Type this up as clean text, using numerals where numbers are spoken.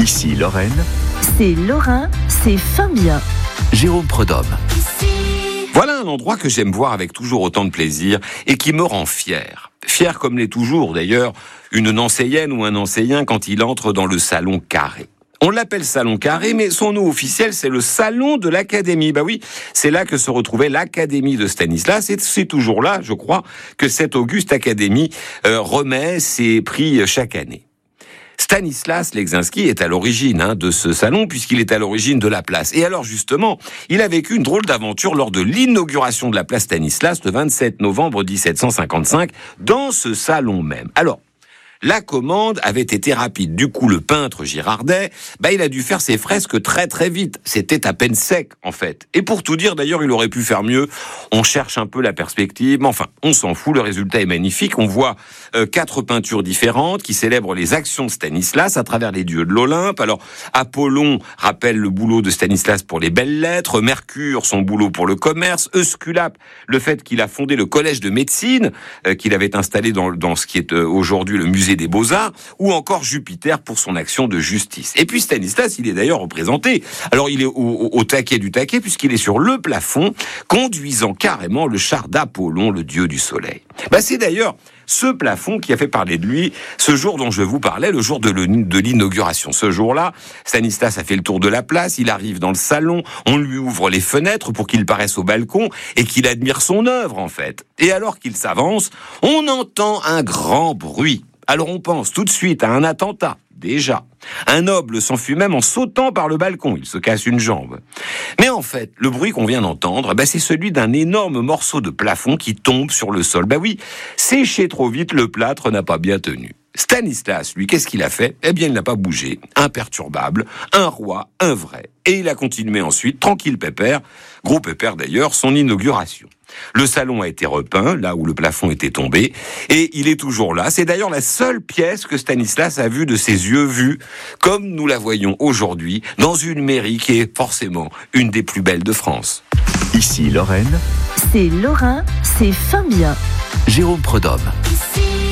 Ici Lorraine, C'est Lorrain, c'est fin bien. Jérôme Prudhomme. Voilà un endroit que j'aime voir avec toujours autant de plaisir et qui me rend fier. Fier comme l'est toujours d'ailleurs une Nancéienne ou un Nancéien quand il entre dans le salon carré. On l'appelle salon carré, mais son nom officiel, c'est le salon de l'Académie. Bah oui, c'est là que se retrouvait l'Académie de Stanislas, et c'est toujours là, je crois, que cette auguste Académie remet ses prix chaque année. Stanislas Leczinski est à l'origine de ce salon, puisqu'il est à l'origine de la place. Et alors justement, il a vécu une drôle d'aventure lors de l'inauguration de la place Stanislas le 27 novembre 1755, dans ce salon même. Alors, la commande avait été rapide. Du coup, le peintre Girardet, il a dû faire ses fresques très très vite. C'était à peine sec, en fait. Et pour tout dire, d'ailleurs, il aurait pu faire mieux. On cherche un peu la perspective, mais enfin, on s'en fout. Le résultat est magnifique. On voit 4 peintures différentes qui célèbrent les actions de Stanislas à travers les dieux de l'Olympe. Alors, Apollon rappelle le boulot de Stanislas pour les belles lettres, Mercure, son boulot pour le commerce, Esculape, le fait qu'il a fondé le collège de médecine, qu'il avait installé dans ce qui est aujourd'hui le musée des Beaux-Arts, ou encore Jupiter pour son action de justice. Et puis Stanislas, il est d'ailleurs représenté. Alors il est au taquet du taquet, puisqu'il est sur le plafond, conduisant carrément le char d'Apollon, le dieu du soleil. C'est d'ailleurs ce plafond qui a fait parler de lui ce jour dont je vous parlais, le jour de l'inauguration. Ce jour-là, Stanislas a fait le tour de la place, il arrive dans le salon, on lui ouvre les fenêtres pour qu'il paraisse au balcon et qu'il admire son œuvre, en fait. Et alors qu'il s'avance, on entend un grand bruit. Alors on pense tout de suite à un attentat, déjà. Un noble s'enfuit même en sautant par le balcon, il se casse une jambe. Mais en fait, le bruit qu'on vient d'entendre, c'est celui d'un énorme morceau de plafond qui tombe sur le sol. Oui, séché trop vite, le plâtre n'a pas bien tenu. Stanislas, lui, qu'est-ce qu'il a fait ? Il n'a pas bougé, imperturbable, un roi, un vrai. Et il a continué ensuite, tranquille pépère, gros pépère d'ailleurs, son inauguration. Le salon a été repeint, là où le plafond était tombé, et il est toujours là. C'est d'ailleurs la seule pièce que Stanislas a vue de ses yeux vus, comme nous la voyons aujourd'hui, dans une mairie qui est forcément une des plus belles de France. Ici Lorraine, C'est Lorrain, c'est fin bien. Jérôme Prudhomme.